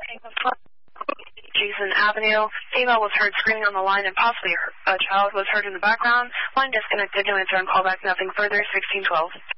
Jason Avenue. Female was heard screaming on the line and possibly a child was heard in the background. Line disconnected. No answer on callback. Nothing further. 1612.